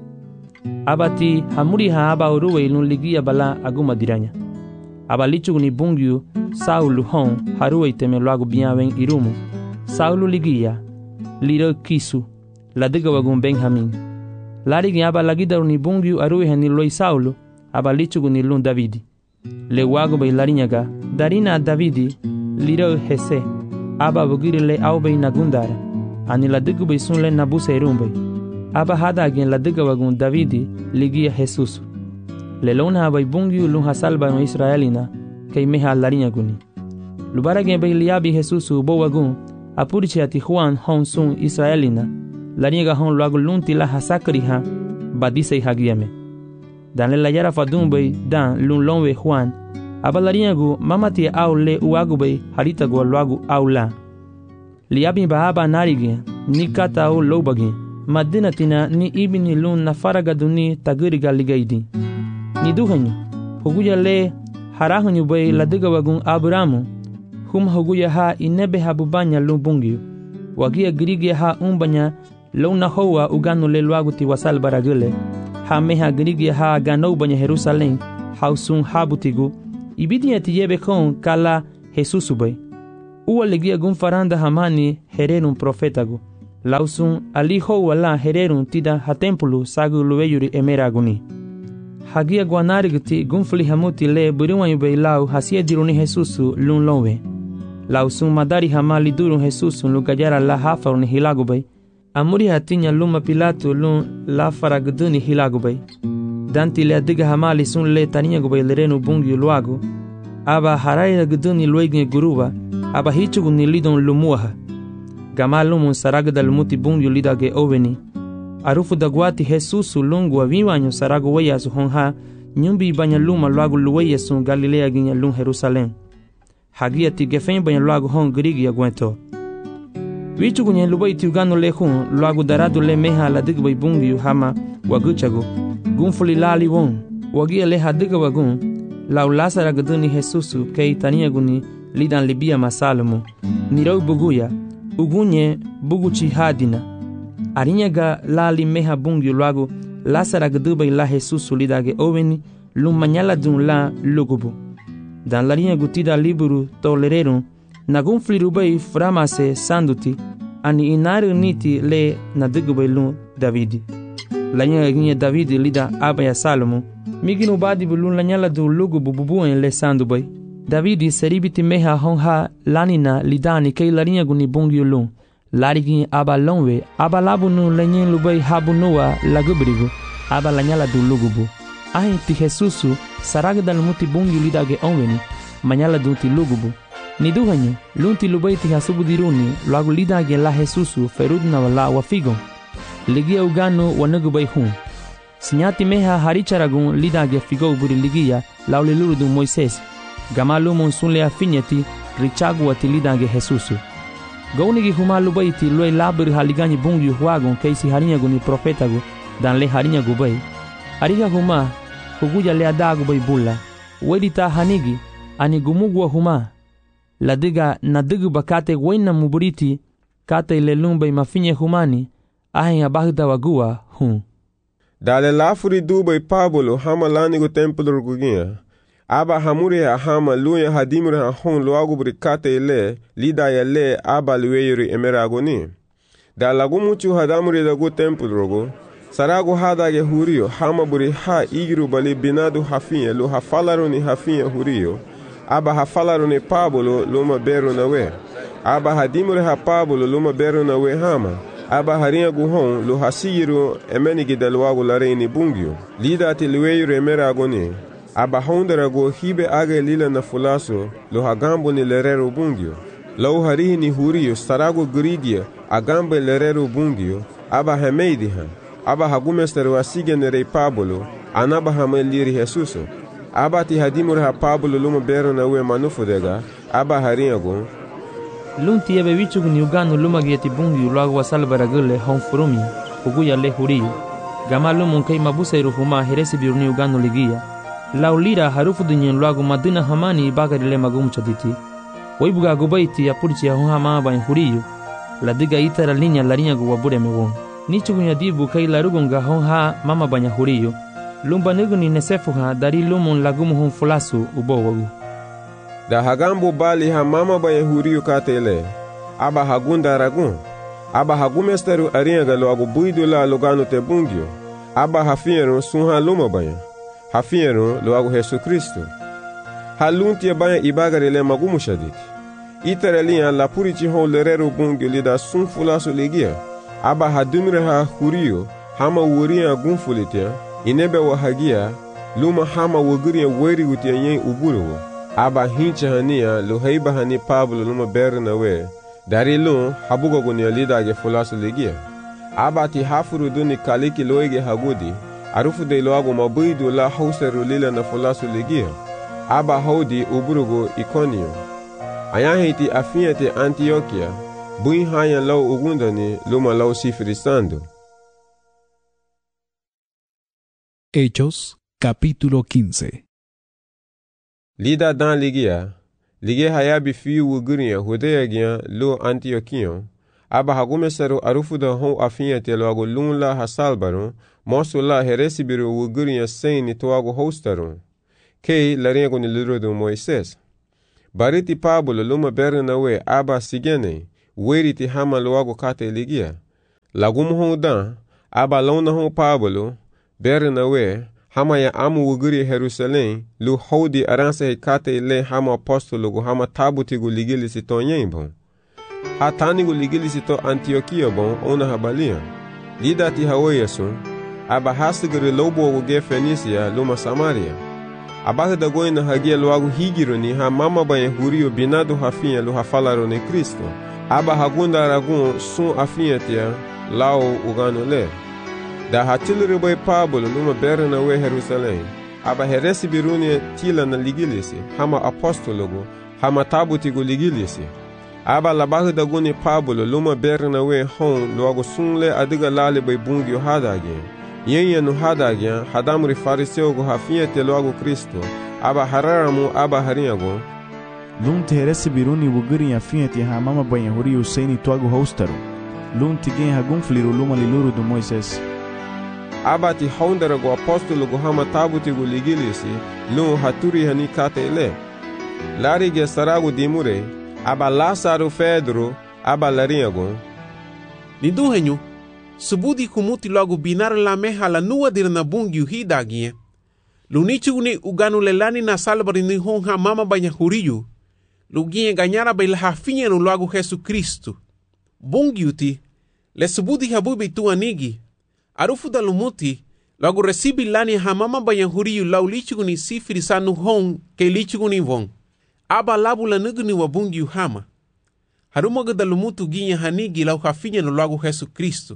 abati hamuri ha aba uruwe ilun ligia bala aguma diranya aba lichugu ni bungyu Saulu hon haruwe iteme luagu biawen irumu Saulu ligia liro kisu ladiga wagun Benjamin. Larigin aba lagidaru ni bungyu aruhe ni loi Saulo, aba lichugu ni lun Davidi. Le wago bai larinyaga, darina Davidi, liro hese, aba bugiri le aubei nagundara, ani ladigu bai sun le nabuse irumbei. Aba hada agin ladiga wagun Davidi, ligia Jesusu. Le lona abai bungyu lun hasalba no Israelina, kei meha larinyaguni. Lubaragin bai liabi Jesusu bo wagun, apuriche ati Juan hon sun Israelina, lariega hon luago lunti la hasakri ha badise hagiame dan le la yara fadumbe dan lun lonwe Juan aba lariego mamati au le uago be harita go luago au la liabi ba narige ni kata au lobagi madinatina ni ibni lun na faraga duni tagiriga ligaidi ni duhanyu huguya le harahanyu be ladiga wagun Abramu hum huguya ha inebe habubanya lubungi wagia grigia ha umbanya lona hoa ugano le luago ti wasal baragule ha meha grigia ha gano banya Jerusalem hausun habutigu ibidia ti yebe kon kala Jesusu bay uwa legia gun faranda hamani hererun profetago. Lausun ali howa la hererun tida ha tempulu sagu luweyuri emeraguni. Hagia guanarigti gunfli hamuti le buriwan yubei lau hasia diruni Jesusu lun lonwe. Lausun madari hamali durun Jesusu lugayara la hafaruni hilagubei. Amuri hatinya luma Pilato lun la faragduni hilagubei. Danti le adiga hamali sun le tania gubei lerenu bungi luago. Aba harai gduni luegne guruba. Aba hichugu ni lidon lumuaha. Gamalumun saragda lumuti bungi lidage oveni. Arufu dagwati Jesusu lungu aviwanyo saragu weya su honha. Nyumbi banya luma luagu luweya sun Galilea ginya lun Jerusalem. Hagia ti gefen banya luagu hon grigi ya gwento. Wichugu nye lubai ti ugano le hun luagu daradu le meha la digbai bungi hama waguchagu. Gunfuli lali won. Wagia le hadiga wagun. Lau lasara gduni Jesusu kei tania guni lidan libia masalamu. Nirau buguya. Ugunye buguchi hadina. Arinyaga lali meha bungi luagu lasara gdubai la Jesusu lidage oveni lumanyala dun la lugubu. Dan larinha gutida liburu tolererun nagun flirubai framase sanduti ani inaru niti le nadigubai lun Davidi. Lanya ginye Davidi lida abaya Salomo miginu badi bulun lanyala du lugubu bubuen le sandubai. Davidi seribiti meha honha lanina lidani kei larinha guni bungi lun. Larigi aba lonwe aba labunu lenyen lubai habunua lagubrigu aba lanyala du lugubu. Ahi ti Jesusu saragda lumuti bungi lidage onweni manyala du ti lugubu. Niduhanyu lunti lubai ti hasubu diruni luagu lidage la Jesusu ferudna wala wafigon. Ligia uganu wanagubai hun. Sinyati meha haricharagun lidage figo buri ligia lauliluru du Moises. Gamalumun sunle afinyati richagu wati lidage Jesusu. Gaunigi huma lubai ti lue laburi haligani bungi huagon keisi harinha guni profetago dan le harinha gubai. Ariga huma huguja le adagu bai bulla. Wedita hanigi ani gumugwa huma. Ladiga nadigu bakate wena muburiti kate le lumbai mafinye humani ahen abagda wagua hun. Dale lafuri dubai Pablo hama lanigo templo gugia. Aba hamure ha hama luya hadimure ha hon luagu brikate ile lida ya le aba luweyuri emeragoni. Da lagu muchu hadamure dagu templo rogo. Saragu hadage hurio hama buri ha igiru bali binadu hafinye lu hafalaruni hafinye hurio. Aba hafalaruni Pablo luma beru nawe. Aba hadimure ha Pablo luma beru nawe hama. Aba harinha guhon lu hasiyiru emenigi dalwagu lareini bungyo. Lida ati luweyuri emeragoni. Aba hondera go hibe age lila na fulaso lo hagambo ni lerero bungyo. Lau harihi ni hurio sarago grigia agambe lerero bungyo. Aba hameidiha. Aba hagumesteru asige nerei Pablo. Anaba hameliri Jesuso. Aba ti hadimur ha Pablo luma bero na ue manufudega. Aba harinha go. Lunti ebe wichug ni ugano luma gieti bungyo luagu wasalbaragule honfurumi. Huguya le hurio. Gama lumun kei mabusairu huma heresi biruni ugano ligia. Laulira harufu dunyen luagu madina hamani bagari le magum chaditi. Waibuga gubaiti ya purchi ya hama ba huriyo. La diga itara linya larinya guwabure mewon. Nichu gunya dibu kai larugunga honha mama banya huriyo. Lumba niguni nesefuha dari lumun lagumu hon fulasu ubowagu. Da hagambo bali ha mama banya huriyo katele. Aba hagunda ragun. Aba hagumesteru aringa luagu buidu la lugano te bungyo. Aba hafiero sunha luma banya. Hafiero luagu Jesu Kristo. Halunti banya ibagare le magumu shaditi. Itaralia la purichi hon lerero bungyo lida sunfulasu ligia. Aba hadumire ha hurio hama wuria gunfulitia. Inebe wa hagia luma hama wuguria weri gutia yen uburo. Aba hincha hania lo heiba hani Pablo luma berna we. Dari lo habugo gunia lida ge fulasu ligia. Aba ti hafuru duni kaliki loege hagudi. Arufu de loago mabuidu la hauseru lila na fulasu ligia. Aba haudi uburugo Iconio. Ayahiti afiate Antioquia. Bui haya lau ugundani luma lau sifrisando. Hechos, capítulo 15. Lida dan ligia. Ligia hayabi fiu uguria hudea gia lo Antioquion. Aba hagumesaru arufu da hon afiate loago lunla hasalbaron. Mosu la heresibiru uguria seini toago hostaron. Kei laringo ni lirodu Moises. Bariti Pablo luma Bernawe aba sigene, weriti hama luago kate ligia. Lagumu hondan, aba launa hon Pablo, Bernawe, hama ya amu wuguri Jerusalém, lu hodi aranse kate le hama apostolo gu hama tabuti gu ligili si to nyembon. Hatani gu ligili si to Antioquia bon, ona habalia. Lidati haweyasun, aba hasigari lobo gu ge Fenisia, luma Samaria. Abata da goina hagia luagu higironi ha mama banhe hurio binado hafinha lu hafalarone Cristo. Aba hagunda aragun sun afinhatia lao ugano le. Da hatilere bai Pablo luma Bernawe Jerusalém. Aba heresi biruni tila na ligilisi, hama apostologo, hama tabutigo ligilisi. Aba labata da guni Pablo luma Bernawe hon luagu sunle adiga lale bai bungi hadage. Yenye no hadagyan hadamri fariseu go hafinha te logo Cristo aba hararamu aba harinhago lum te heresi biruni wuguri afinha te hamama banha huri usaini tuago hostaru lum te gen hagun fliru luma liluru do Moisés aba ti hondera go apostolo go hama tabuti go ligilisi lum haturi hani kate ele lari ge sarago dimure aba Lázaro Pedro aba larinhago Linduhenyu subudi kumuti logo binar la meha la nua dir na bungi hidagie. Lunichuguni uganu lelani na salbari ni honha mama banha huriyu. Lugie ganyara bai la hafinha no logo Jesu Cristo. Bungi uti, le subudi habubi tu anigi. Arufu da lumuti, logo recibi lani ha mama banha huriyu lau lichuguni sifiri sa no hon ke lichuguni von. Aba labu la nuguni wa bungi hama. Harumaga da lumutu ginha hanigi lau hafinha no logo Jesu Cristo.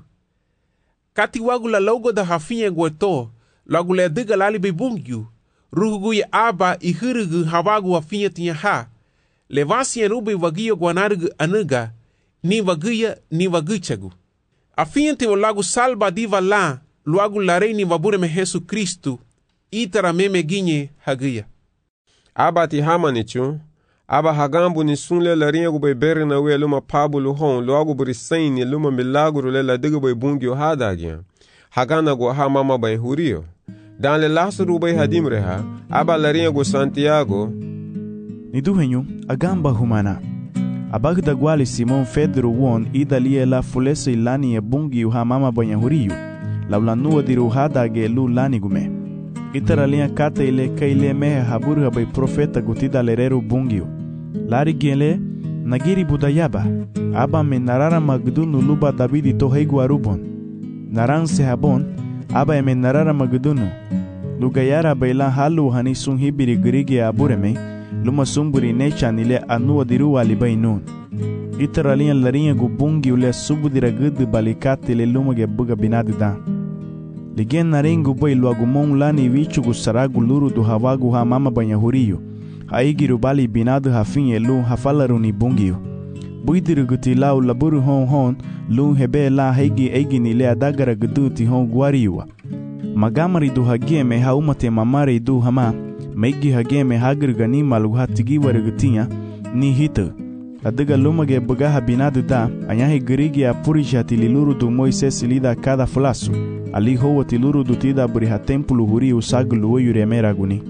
Kati wagu la logo da hafinha gueto, logo le diga lali bebungyu, rugu ya aba I hirugu hawagu hafinha tinha ha, levasi ya rubi wagiyo guanarugu anuga, ni waguya ni waguchagu. Afinha te lagu salba diva la, luagu la rei ni wabure me Jesu Cristo, itara meme ginye haguya. Aba ti hamanichu, aba hagambu ni sunle la rinha gu bai Bernawe luma Pablo hon logo burisaini luma milagro le la diga bai bungyo hadagyan. Hagana gu ha mama bai hurio. Dan le Lázaro bai hadimre ha, aba la rinha gu Santiago. Niduhenyu, agamba humana. Abagda guali Simon Pedro won idalie la fulesa ilani e bungyo ha mama bai hurio. Laulanua diru hadage lu lani gume. Itara linha kata ile kaile mehe haburu bai profeta gutida lereru bungio. Lari gele nagiri budayaba. Aba me narara magdunu luba Davidi to heigu arubon. Naran se habon. Aba me narara magdunu. Lugayara baila halu hani sun hibiri grige abureme. Luma sumburi necha nile anua diru alibai nun. Itara linha larinha gu bungio le subudira gudu balikate le luma ge buga binadidan. Ligen narengu bai luagumon lani vichugu saragu luru do hawagu ha mama banha huriyo. Haigiru bali binadu hafinha lu hafalaru ni bungio. Buidiru guti lau laburu hon lu hebe la haigi eigi ni le adagara guduti hon guariwa. Magamari do hageme haumate mamare do hama. Meigi hageme hagir gani malu hatigi warigutinha ni hita. Adiga lumage bugaha binadu da anyahi girigi apurisha tililuru do Moisés lida cada flasu. Ali hoa tiluru do tida buriha templo huri usaglu oyuremera guni.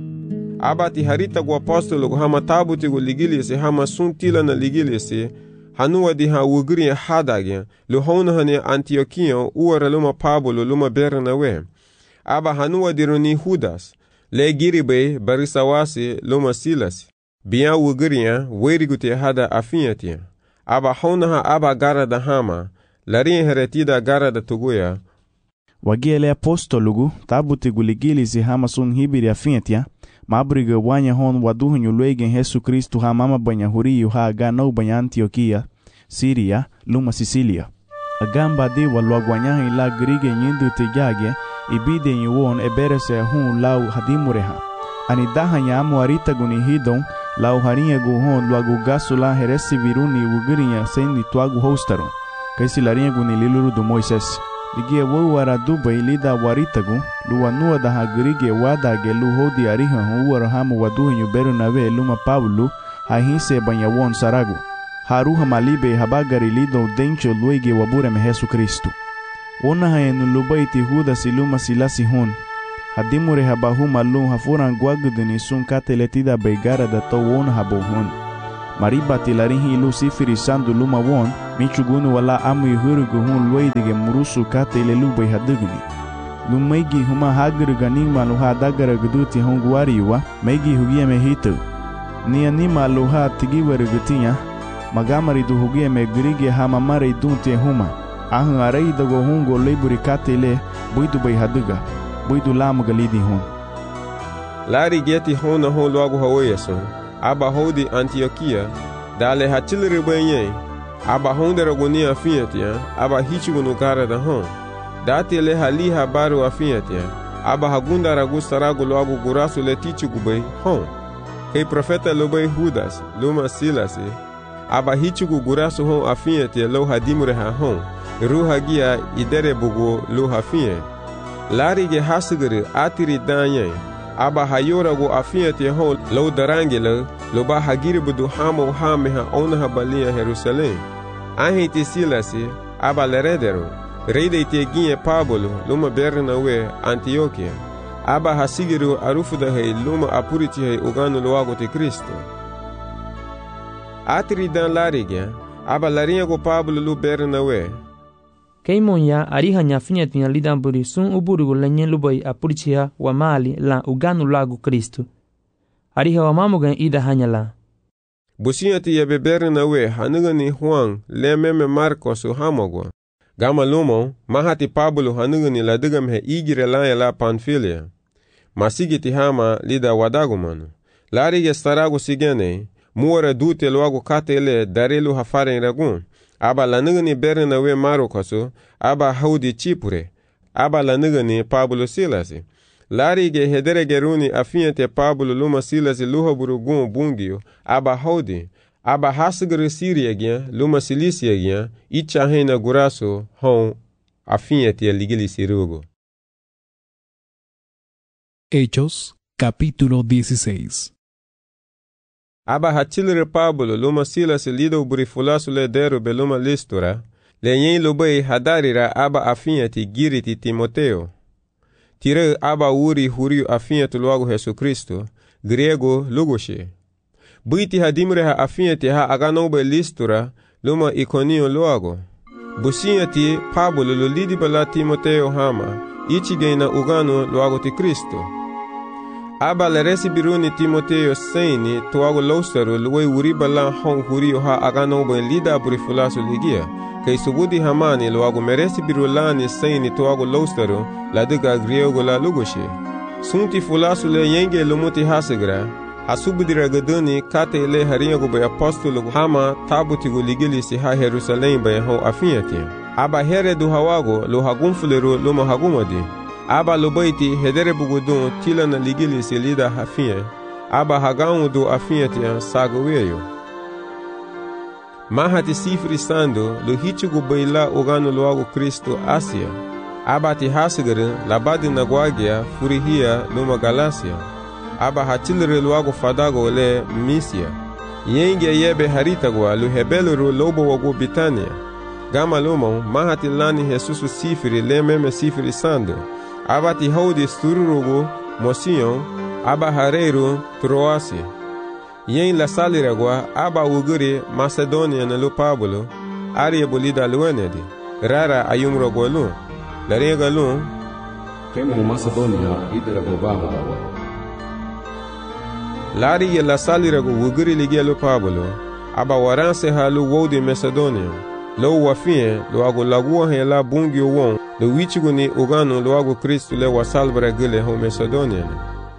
Aba ti harita gu apostolo gu hama tabuti gu ligilisi hama sun tila na ligilisi hanua di ha wugri hadagyan lu hona hane Antioquia uara luma Pablo luma Bernawe. Aba hanua di runi Judas le giribe barisawasi luma Silas. Bian wugriya weriguti hada afinhatia. Aba hona ha aba gara da hama larin heretida gara da tuguya. Wagiele apostologu tabuti guligilisi hama sun hibiri afinhatia. Mabriga wanya hon waduhunyu luegen Jesu Cristo ha mama banha huriyu ha ganau banha Antioquia, Síria, luma Sicília. Agamba de waluaguanyaha ila grige nyindu tejage ibide nyuon eberese hun lau hadimureha. Anidaha nyamu arita guni hidon lau harinha guhon luagu gasu la heresi viruni ugrinya sendi tuagu hostaron. Kaisi larinha guni liluru do Moisés. Ligie wawara dubai lida waritagu luanua da hagrige wadage lu hodi ariha huwara hamu waduhinyu Bernawe luma Pablo hahinse banha won saragu. Haruha malibe habagari lido dencho luege wabure me Jesu Cristo. Ona haenu lubaiti Judas luma Silasi hon. hadimure habahuma lun hafuran guaguduni sun kateletida beigara da to won habohon. Maribati larinhi lu sifiri sandu luma won, michugunu wala amu yuhurugu hun luidige murusu katelelu beihadugni. Lum meigi huma hagruga nima luha dagara guduti hun guariwa, meigi hugie mehito. Ni anima luha tigiwarugutinha, magamari du hugie me grige hamamare dunti huma. Ahun arei dago hungo leiburi katele buidu beihaduga, buidu lamuga lidi hun. Lari geti hona hon logo haweyason, aba hodi Antioquia, dale hatilere benye, aba hondera gonia fiatia, aba hichugunu gara da hon. Dati le hali habaru afiatia, aba hagunda ragusta ragu logo gurasu le tichugubei hon. Kei profeta lobei Judas, luma Silasi, aba hichugu gurasu hon afiatia lo hadimure ha hon. Ruha gia idere bugu lu hafie. Lari ge hasugere atiri danye. Aba hayora go afiate hon lo darangele lo ba hagiri budu hamo hame ha ona habalia Jerusalem. Ahiti Silasi aba leredero. Reide te ginye Pablo luma Bernawe Antioquia. Aba hasigiru arufuda he luma apuriti he uganu loago te Kristo. Atiri dan lari ge aba larinha go Pablo lu Bernawe. Keimonya ariha nyafinya tinya lidamburi sun uburugu lenye lubai apurichia wa mali la uganu lagu Kristu. Ariha wa mamugan ida hanya la. Businyati ya bebere na we hanugani Juan le meme Marcos hamogwa. Gama lumo mahati Pablo hanugani la dugam he igire la Panfilia. Masigiti hama lida wadagumanu. Lari ge staragu sigene muore dute loagu katele darelu hafaren ragun. Aba lanugani berna we Marokoso, aba haudi Chipure, aba lanugani Pablo Silasi. Lari ge hedere geruni afiante Pablo luma Silasi luha burugun bungio, aba haudi, aba hasugre Siria gyan, luma Silisia gyan, icha hena guraso hon afiante ligili sirugo. Hechos, capítulo 16. Aba hatilere Pablo luma Silas lido burifulasu le deru beluma Listura, le yen lobei hadarira aba afiati giriti Timoteo. Tire aba uri huriu afiatu loago Jesu Kristo, grego lugoshe. Buiti hadimre ha afiati ha aganobe Listura luma Iconio loago. Businyati Pablo lo lidi bala Timoteo hama, ichigena ugano loago ti Kristo. Aba le resibiruni Timoteo seini tuago loustero luwe uriba la hon hurio ha aganobe lida burifulasu ligia. Kei subudi hamani luago meresibirulani seini tuago loustero la diga griego la lugoshe. Sunti fulasu le yenge lumuti hasegra. Asubudira gaduni kate ile harinyago be apostolo hama tabutigo ligili si ha Jerusalem be ho afiati. Aba here du hawago lo hagumfulero luma hagumadi. Aba lobaiti hedere bugudun tila na ligili si lida hafie. Aba hagaun do afiati sagoweyo. Mahati sifri sando lo hichugu beila ogano loago Kristo Asia. Aba ti hasigere labadi na guagia furihia luma Galacia. Aba hatilere loago fadago le Misia. Yenge yebe haritagwa lo hebelero lobo wago Bitania. Gama lomo mahati lani Jesusu sifri le meme sifri sando. Aba ti haudi stururugo Mosion. Aba hareiro Troasi. Yen la saliragwa aba uguri Macedonia na lo Pablo. Aria bolida luenedi. Rara ayumro golu. Lariga lu. Kemo Macedonia idera gobaho dawa. Lari la salirago uguri ligia lo Pablo. Aba waranse halu wodi Macedonia. Lo wafie lo ago lagua he la bungio won. Lo wichigo ni ugano lo ago Kristu le wasalbra gile ho Macedonia.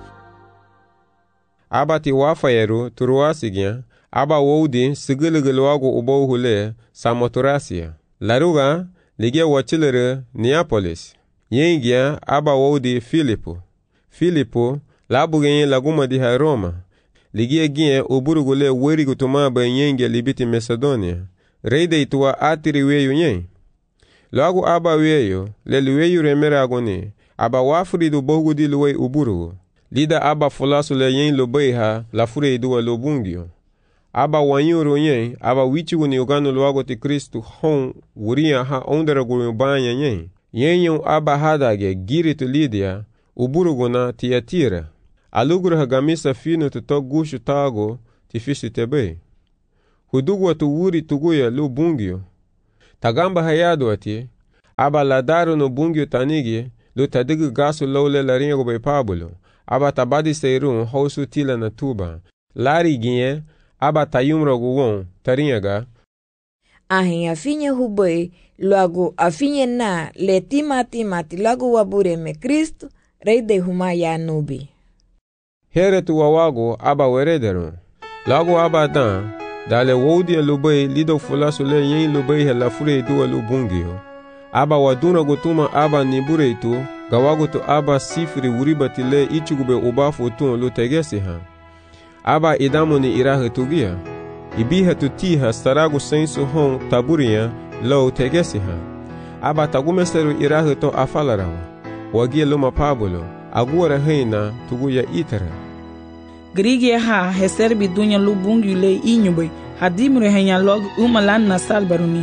Aba ti wafayeru Troasigya. Aba wodi sigiliga lo ago ubohule Samothracia. Laruga ligia wachilere Neapolis. Yengia aba wodi Filipo labugenye laguma di ha Roma. Ligia gie uburugule werigo tumaba yengia libiti Macedonia. Reide itua atiri weyo nyen. Lagu aba weyo, le weyo remera agoni. Aba wafuri du bogu di luwe uburugu. Lida aba fulasu le yen lobeiha la fure idua lobungio. Aba wanyuru nyen, aba wichigu ni ugano luago ti Kristu hon wuria ha ondera gurubanya nyen. Yen aba hadage giritu Lydia, uburugu na Tiatira. Alugura hagamisa fino tuto gushu tago tifisi tebe. Hudugu tuwuri tuguya lu bungio. Tagamba hayado ati, aba ladaro no bungio tanigi, lu tadigu gasu lole laringo be Pablo. Aba tabadi seirun hausu tila na tuba. Lari ginye, aba tayumro guwon, taringa. Ahin afinye huboi, luagu afinye na le timati lagu wabure me Kristo, rei de huma ya nubi. Here tu wawago aba werederun. Lagu aba dan, dale woudia lubai lido fulasu le yen lubai hela fure duwa lubungio. Aba waduna gutuma aba nibure itu, gawago tu aba sifri uribati le ichugube ubafu tun lu tegesi ha. Aba idamu ni irahe tugia. Ibiha tutiha saragu sensu hon taburia lo tegesi ha. Aba tagumeseru irahe to afalarawa. Wagia luma Pablo, agora reina tuguya itara. Grigia ha heserbi dunya lubungi le inyubai, hadimre henya log umalan na salbaruni.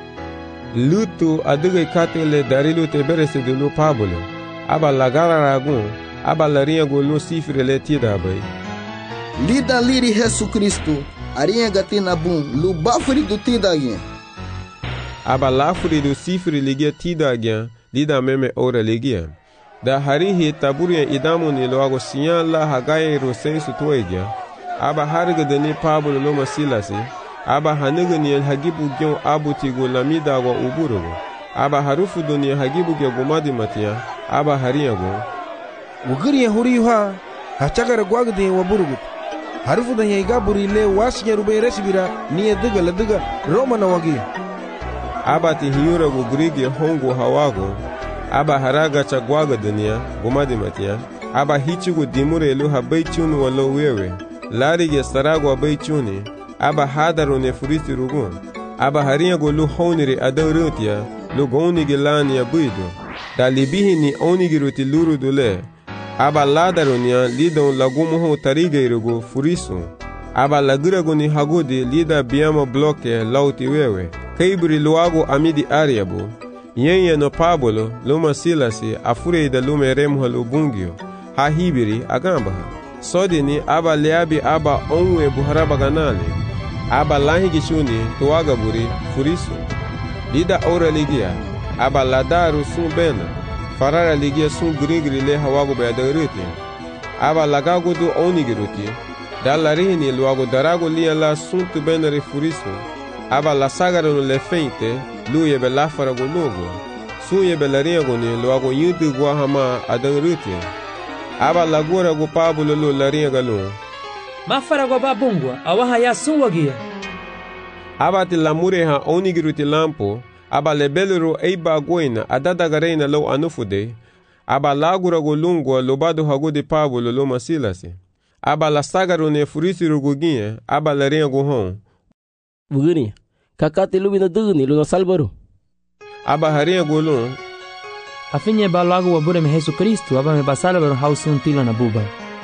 Lutu aduge katele darilu teberese de lu Pablo. Aba lagara ragun, aba larinha golu sifre le tidabai. Lida liri Jesu Kristo, arinha gatina bum, lu bafri do tidagien. Aba lafri do sifre ligia tidagien, lida meme ora ligia. Da harihi taburia idamu ni loago siyan la hagaye rosensu tuegia. Aba hariga dani Pablo loma silasi. Aba haniga ni hagibu gyon abu tigo lamida wa uburugo. Aba harufu doni hagibu gya gumadi matia. Aba hariyago. Ugiri huri ha hachagara gwagde wa burugut. Harufu da yaiga buri le wasinya rube resibira ni ediga ladiga Roma na wagi. Aba ti hiyura gugurigi hongo hawago. Aba haraga chagwaga dunia gumadi matia. Aba hichugu dimure lu habai chunu walo wewe. Larige sarago abai chuni. Aba hadaru ne furisi rugun. Aba hariyago lu honiri adarutia. Lu gonigi lani ya buido. Da libihi ni onigi ruti luru dule. Aba ladarunia lidon lagumuho tarigeirugo furisu. Aba lagirago ni hagudi lida biamo bloke lauti wewe. Kaibri luago amidi ariabu. Yenye no Pablo luma silasi afure da lume remha lubungio. Ha hibiri agamba ha. Sodi ni aba leabi aba onwe buharaba ganale. Aba lahigi shuni tuwaga buri furisu. Lida ora ligia. Aba ladaru sun bena. Farara ligia sun grigri le hawago beadaruti. Aba lagago du onigiruti. Dallarini luago darago lia la sun tu benari furisu. Aba la sagaro le feinte. Lu yebe lafarago logo. Sun yebe lariago ni luago yudu guahama adaruti. Aba lagura go Pablo lu lariaga lu. Mafarago babungwa awaha ya sun wagia. Aba ti lamureha onigiruti lampo. Aba lebelero eiba goina adadagarena lo anufude. Aba lagura go lungwa lobado hago de Pablo lo masilasi. Aba la sagaro ne furisi ruguginye. Aba laria go hon. Bugini, kakati lubina dugni lo salbaro. Aba haria go lung. Afinye ba lago wabure me Jesu Kristo. Aba me basalbaro hausun tila na buba.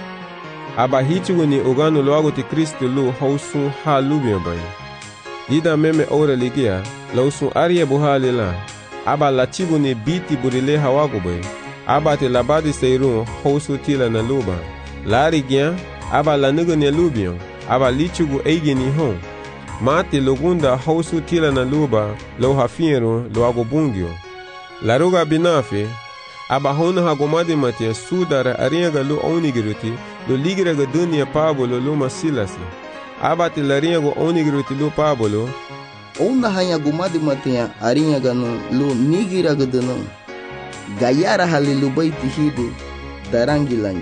Aba hichugo ni ogano loago ti Kristo lo hausun ha lubia bay. Lida meme ora ligia. Lausun aria buhali la. Aba la chibu ni biti burile hawago bay. Aba te labadi seirun hausu tila na luba. Lari gian. Aba la nugu ni lubion. Aba lichugu eigi ni hon. Mati lugunda hausu tila na luba. Lo hafiru lo ago bungio. Laruga binafi. Aba hona hagomadi matia sudara ariaga lu onigiruti. Lo ligiraga dunia Pablo lu masilasi. Aba te lariago onigiruti lu Pablo. Ona hanya gumadi matia arinha ganu lu nigira gadano. Gayara halilu baiti hide darangilanyi.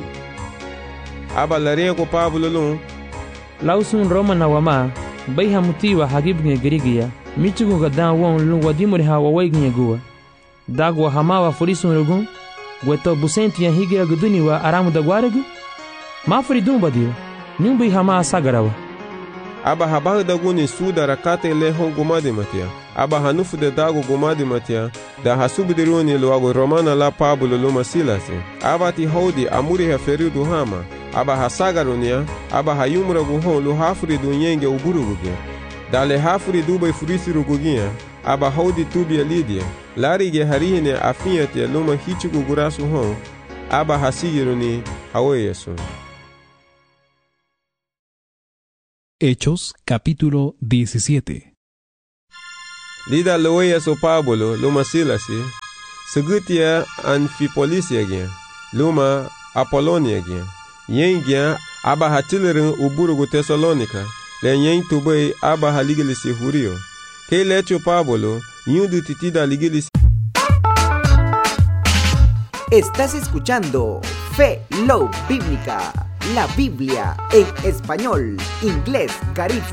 Aba lariago Pablo lu. Lausun Roma na wama. Baiha mutiwa hagibnge girigia. Michugu gadan won lu wadimuri ha wawaignye guwa. Dagwa hamawa furisun rugun. Gweto busenti ya higira guduni wa aramu dagwaregu. Mafuri dumba dio. Nyumbi hama sagarawa. Aba habahu daguni sudara kate le hon gumadi matia. Aba hanufu de dago gumadi matia. Da hasubidiruni luago romana la Pablo luma silasi. Aba ti hodi amuri ha feridu hama. Aba hasagarunia. Aba hayumra guhon lu hafuri du nyenge uburuguge. Dale hafuri dubai furisi rugugia. Aba hodi tubia lidia. Larige harihine afinyati luma hichugu gurasu hon. aba hasigiruni haweyesu. Hechos capítulo 17. Lida loweyesu Pablo luma silasi, segutia Anfipolisia gyan, luma Apolonia gyan. Yen gyan aba hatilirin uburugu Tesalonika, le yen tubay aba haligilisi hurio. Ke lecho Pablo, yudu titida ligilisi. Estás escuchando Fe Love Bíblica, la Biblia en español, inglés, carizo.